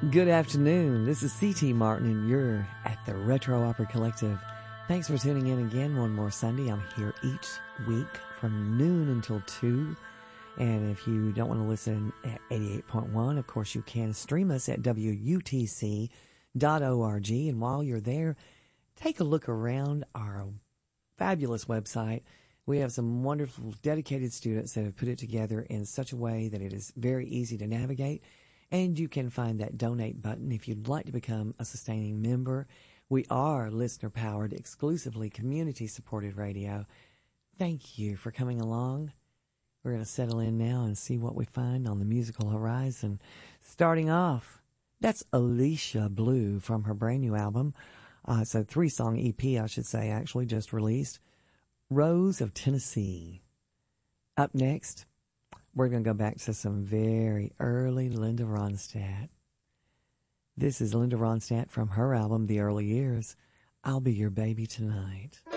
Good afternoon. This is C.T. Martin, and you're at the Retro Opera Collective. Thanks for tuning in again one more Sunday. I'm here each week from noon until 2. And if you don't want to listen at 88.1, of course you can stream us at WUTC.org. And while you're there, take a look around our fabulous website. We have some wonderful, dedicated students that have put it together in such a way that it is very easy to navigate. And you can find that donate button if you'd like to become a sustaining member. We are listener-powered, exclusively community-supported radio. Thank you for coming along. We're going to settle in now and see what we find on the musical horizon. Starting off, that's Alicia Blue from her brand new album. It's a 3-song EP, I should say, actually just released. Rose of Tennessee. Up next, we're going to go back to some very early Linda Ronstadt. This is Linda Ronstadt from her album, The Early Years, I'll Be Your Baby Tonight.